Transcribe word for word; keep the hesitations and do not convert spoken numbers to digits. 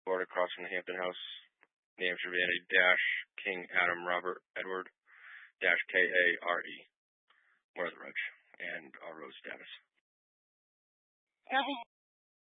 Florida, crossing the Hampton House. Name should be a dash King Adam Robert Edward dash K A R E. What are the reg and our road status? Seven